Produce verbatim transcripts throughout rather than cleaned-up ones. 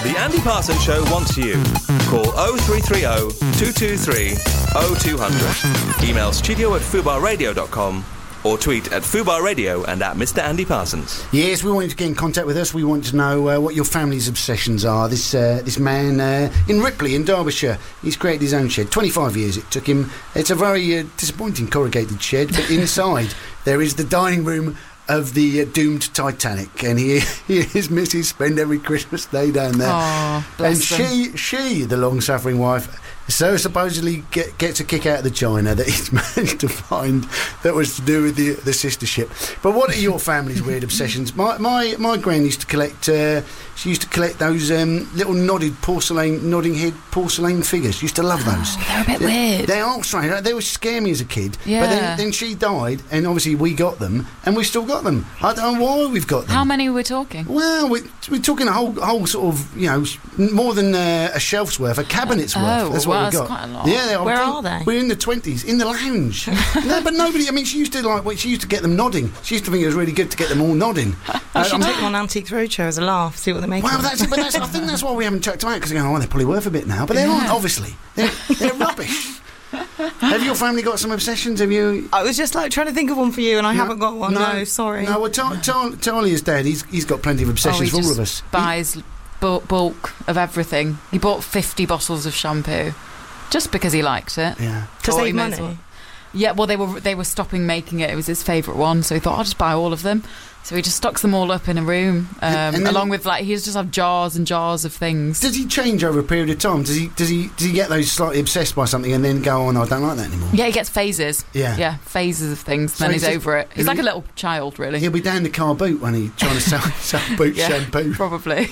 The Andy Parsons Show wants you. Call oh three three oh, two two three, oh two hundred. Email studio at fubar radio dot com or tweet at Fubar Radio and at Mister Andy Parsons. Yes, we want you to get in contact with us. We want to know uh, what your family's obsessions are. This uh, this man uh, in Ripley in Derbyshire, he's created his own shed. twenty-five years it took him. It's a very uh, disappointing corrugated shed, but inside there is the dining room of the uh, doomed Titanic, and he, he and his missus spend every Christmas day down there. Oh, and bless she, them. she, the long-suffering wife, so supposedly get, gets a kick out of the china that he's managed to find that was to do with the the sister ship. But what are your family's weird obsessions? My my my gran used to collect. Uh, she used to collect those um, little nodded porcelain, nodding head porcelain figures. She used to love those. Oh, they're a bit they, weird. They are strange. They would scare me as a kid. Yeah. But then, then she died, and obviously we got them, and we still got them. I don't know why we've got them. How many were we talking? Well, we, we're talking a whole whole sort of, you know, more than uh, a shelf's worth, a cabinet's Oh, worth. That's well, what we that's got. quite a lot. Yeah, they are. Where are they? We're in the twenties, in the lounge. No, but nobody. I mean, she used to like. Well, she used to get them nodding. She used to think it was really good to get them all nodding. I Uh, should I'm- take them on Antiques Roadshow as a laugh, see what they make well, of that's them. but that's, I think that's why we haven't chucked them out, because oh, they're probably worth a bit now. But they aren't, obviously. They're, they're rubbish. Have your family got some obsessions? Have you? I was just like trying to think of one for you, and I No, haven't got one. No, sorry. No, well, Tar- Tar- Talia's dad, he's he's got plenty of Oh, obsessions he for all just of us. He- buys bu- bulk of everything. He bought fifty bottles of shampoo just because he liked it. yeah. To Thought he save may as money. well- Yeah, well, they were they were stopping making it. It was his favourite one, so he thought, I'll just buy all of them. So he just stocks them all up in a room, um, And- and then- along with, like, he just have jars and jars of things. Does he change over a period of time? Does he does he does he get those slightly obsessed by something and then go, oh no, I don't like that anymore? Yeah, he gets phases. Yeah. Yeah, phases of things, So then he's he's just- over it. He's he'll like be- a little child, really. He'll be down the car boot when he's trying to sell, sell boot Yeah, shampoo. probably.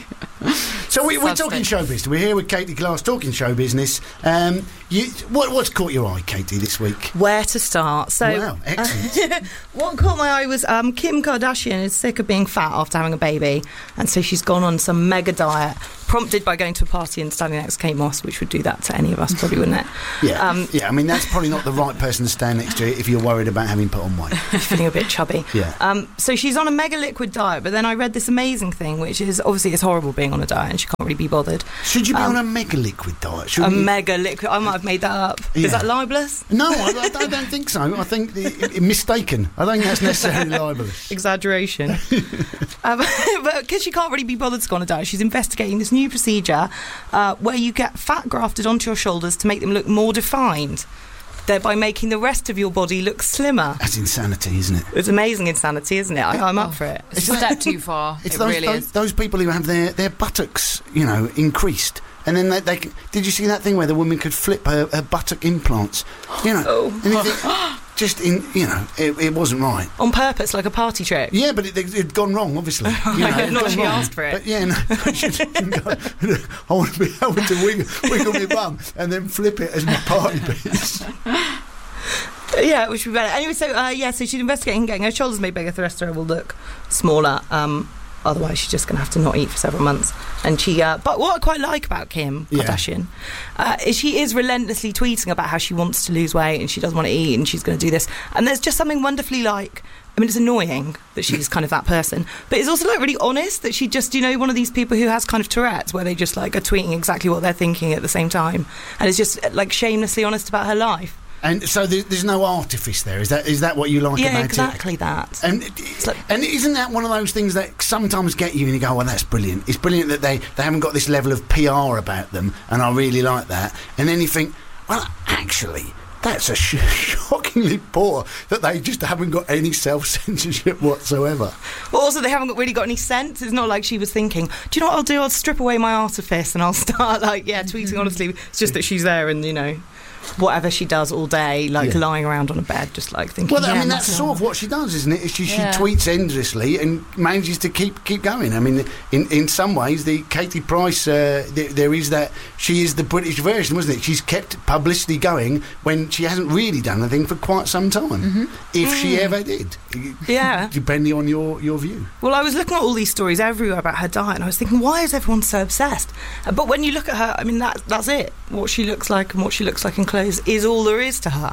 So we, we're Sad talking state. show business. We're here with Katie Glass talking show business. Um, you, what, what's caught your eye, Katie, this week? Where to start? So, Wow, excellent. what caught my eye was um, Kim Kardashian is sick of being fat after having a baby, and so she's gone on some mega diet, prompted by going to a party and standing next to Kate Moss, which would do that to any of us, probably, wouldn't it? Yeah, Um, yeah. I mean, that's probably not the right person to stand next to if you're worried about having put on weight. Feeling a bit chubby. Yeah. Um, so she's on a mega liquid diet, but then I read this amazing thing, which is obviously it's horrible being on a diet and she can't really be bothered. Should you be Um, on a mega liquid diet? A Shouldn't you? mega liquid. I might have made that up. Yeah. Is that libelous? No, I, I don't- I don't think so. I think the, it, it- mistaken. I don't think that's necessarily libelous. Exaggeration. um, but because she can't really be bothered to go on a diet, she's investigating this new procedure uh, where you get fat grafted onto your shoulders to make them look more defined, thereby making the rest of your body look slimmer. That's insanity, isn't it? It's amazing insanity, isn't it? I, I'm up for it. It's a step too far. It's it those, really those, is. those people who have their, their buttocks, you know, increased. And then they, they c- did you see that thing where the woman could flip her, her buttock implants? You know, Oh. and you think, just in, you know, it, it wasn't right. On purpose, like a party trick. Yeah, but it, it, it'd gone wrong, obviously. You know, it'd Not gone she wrong. asked for it. But yeah, no, she didn't go, I want to be able to wiggle, wiggle my bum and then flip it as my party piece. Yeah, which would be better. Anyway, so uh, yeah, so she's investigating getting her shoulders made bigger, the rest of her will look smaller. Um, otherwise, she's just going to have to not eat for several months. And she, uh, but what I quite like about Kim Yeah. Kardashian uh, is she is relentlessly tweeting about how she wants to lose weight and she doesn't want to eat and she's going to do this. And there's just something wonderfully like. I mean, it's annoying that she's kind of that person, but it's also like really honest that she just, you know, one of these people who has kind of Tourette's, where they just like are tweeting exactly what they're thinking at the same time, and is just like shamelessly honest about her life. And so there, there's no artifice there. Is that is that what you like Yeah, about exactly it? that. And like- and isn't that one of those things that sometimes get you and you go, well, that's brilliant. It's brilliant that they, they haven't got this level of P R about them, and I really like that. And then you think, well, actually, that's a sh- shockingly poor that they just haven't got any self-censorship whatsoever. Well, also, they haven't got, really got any sense. It's not like she was thinking, do you know what I'll do? I'll strip away my artifice and I'll start, like, yeah, tweeting honestly. It's just that she's there and, you know, whatever she does all day, like Yeah. lying around on a bed, just like thinking. Well, I yeah, mean, that's not- sort of what she does, isn't it? She, Yeah. she tweets endlessly and manages to keep keep going. I mean, in, in some ways, the Katie Price, uh, there, there is that, she is the British version, wasn't it? She's kept publicity going when she hasn't really done anything for quite some time. Mm-hmm. If she Mm. ever did. Yeah. Depending on your, your view. Well, I was looking at all these stories everywhere about her diet, and I was thinking, why is everyone so obsessed? Uh, But when you look at her, I mean, that that's it. What she looks like and what she looks like in clothes is all there is to her.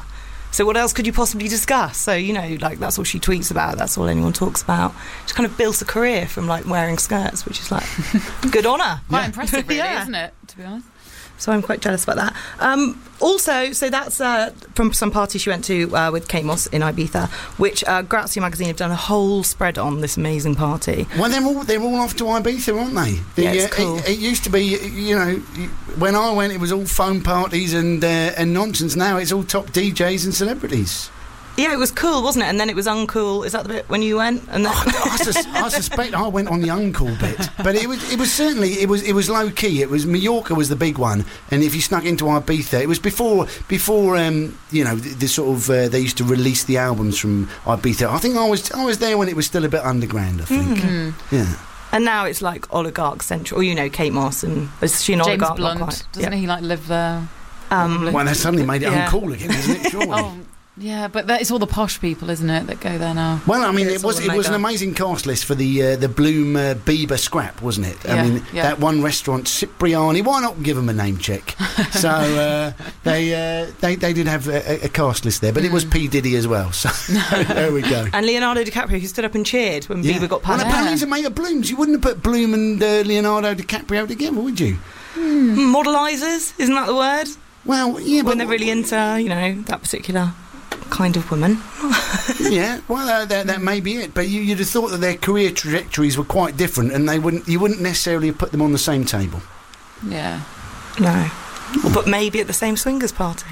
So what else could you possibly discuss? So, you know, like, that's all she tweets about. That's all anyone talks about. She kind of built a career from, like, wearing skirts, which is, like, good on her. Quite Yeah. impressive, really, Yeah. isn't it, to be honest? So I'm quite jealous about that. Um, also, so that's uh, from some party she went to uh, with Kate Moss in Ibiza, which uh, Grazia magazine have done a whole spread on, this amazing party. Well, they're all they're all off to Ibiza, aren't they? The, Yeah, it's uh, cool. It, it used to be, you know, when I went, it was all phone parties and uh, and nonsense. Now it's all top D Js and celebrities. Yeah, it was cool, wasn't it? And then it was uncool. Is that the bit when you went? And then I, sus- I suspect I went on the uncool bit, but it was it was certainly it was it was low key. It was Mallorca was the big one, and if you snuck into Ibiza, it was before before um, you know the, the sort of uh, they used to release the albums from Ibiza. I think I was I was there when it was still a bit underground. I think, Mm-hmm. yeah. and now it's like oligarch central. Or, you know, Kate Moss, and is she an James oligarch? Not Blunt, quite. doesn't Yeah. he, like, live there? Um, Well, they suddenly made it Yeah. uncool again, isn't it? Surely. Oh, yeah, but that, it's all the posh people, isn't it, that go there now? Well, I mean, Yeah, it it's was all it a was an mega. amazing cast list for the uh, the Bloom uh, Bieber scrap, wasn't it? I Yeah, mean, yeah. that one restaurant, Cipriani. Why not give them a name check? so uh, they, uh, they they did have a, a cast list there, but it was Mm. P Diddy as well. So there we go. and Leonardo DiCaprio, who stood up and cheered when Yeah. Bieber got Well, past. apparently Yeah. he's a mate of Bloom's. You wouldn't have put Bloom and uh, Leonardo DiCaprio together, would you? Modelisers, isn't that the word? Well, yeah, but When they're really into, you know, that particular kind of woman. yeah, well, uh, that, that may be it. But you, you'd have thought that their career trajectories were quite different, and they wouldn't you wouldn't necessarily have put them on the same table. Yeah. No. Well, but maybe at the same swingers party.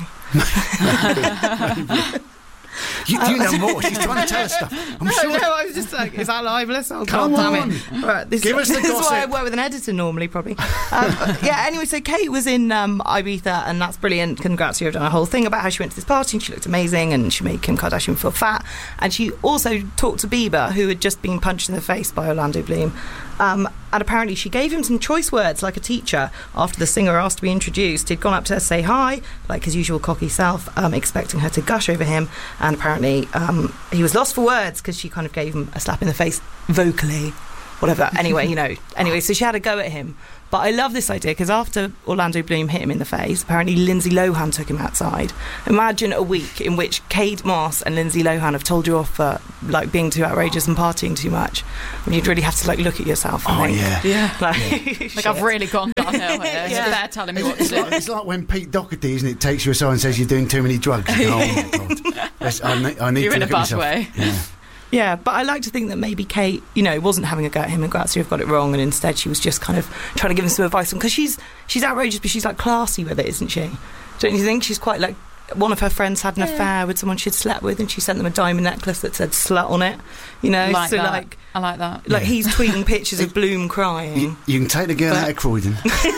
You, you know more. She's trying to tell us stuff. I'm sure. I was just like, is that libelous? Oh, Come God damn on. it. Right, this, Give us the this is why I gossip. work with an editor normally, probably. Um, yeah, anyway, so Kate was in um, Ibiza, and that's brilliant. Congrats, you've done a whole thing about how she went to this party, and she looked amazing, and she made Kim Kardashian feel fat. And she also talked to Bieber, who had just been punched in the face by Orlando Bloom. Um, and apparently she gave him some choice words like a teacher after the singer asked to be introduced. He'd gone up to her to say hi, like his usual cocky self, um, expecting her to gush over him. And apparently um, he was lost for words because she kind of gave him a slap in the face vocally, whatever. Anyway, you know, anyway, so she had a go at him. But I love this idea because after Orlando Bloom hit him in the face, apparently Lindsay Lohan took him outside. Imagine a week in which Kate Moss and Lindsay Lohan have told you off for like being too outrageous and partying too much. And you'd really have to like look at yourself and Oh think, yeah. Yeah. like, Like, I've really gone downhill here. Yeah. They're telling me what to It's like, do. it's like when Pete Doherty, isn't it, takes you aside and says you're doing too many drugs. You go, oh my God. That's- I, ne- I need You're to in a look at bad myself. way. Yeah. Yeah, but I like to think that maybe Kate, you know, wasn't having a go at him and Grazia have got it wrong, and instead she was just kind of trying to give him some advice. Because she's she's outrageous, but she's like classy with it, isn't she? Don't you think? She's quite like, one of her friends had an Yeah. affair with someone she'd slept with, and she sent them a diamond necklace that said slut on it. You know, Like so that. like I like that. like Yeah. he's tweeting pictures of Bloom crying. You, you can take the girl But- out of Croydon.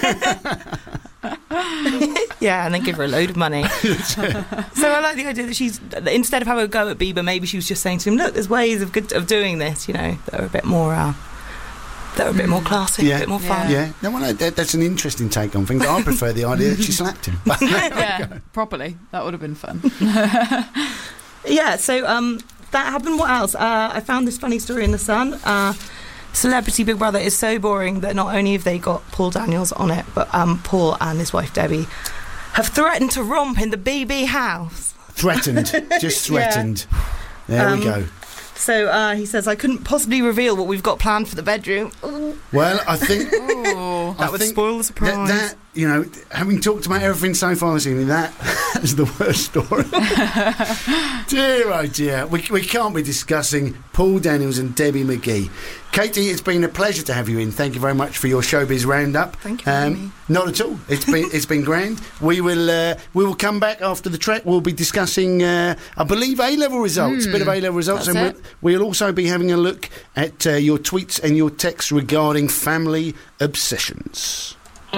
Yeah, and then give her a load of money. So I like the idea that she's, instead of having a go at Bieber, maybe she was just saying to him, look, there's ways of good, of doing this, you know, that are a bit more uh, that are a bit more classy, Yeah. a bit more fun. Yeah, no, well, no, that, that's an interesting take on things. I prefer the idea that she slapped him. But Yeah, properly. That would have been fun. Yeah, so um, that happened. What else? Uh, I found this funny story in The Sun. Uh, Celebrity Big Brother is so boring that not only have they got Paul Daniels on it, but um, Paul and his wife Debbie have threatened to romp in the B B house. threatened, just threatened. There Um, we go. So uh, he says, I couldn't possibly reveal what we've got planned for the bedroom. Well, I think Ooh. I That would think spoil the surprise. That, that, you know, having talked about everything so far this evening, that is the worst story. Dear, oh dear. We, we can't be discussing Paul Daniels and Debbie McGee. Katie, it's been a pleasure to have you in. Thank you very much for your showbiz roundup. Thank you for having me. Not at all. It's been it's been grand. We will uh, we will come back after the track. We'll be discussing, uh, I believe, A-level results. A bit of A-level results, that's and it. we'll, we'll also be having a look at uh, your tweets and your texts regarding family obsessions.